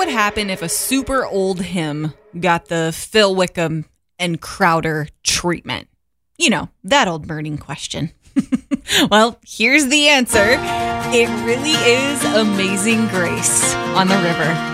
would happen if a super old hymn got the Phil Wickham and Crowder treatment? You know, that old burning question. Well, here's the answer. It really is Amazing Grace on the river.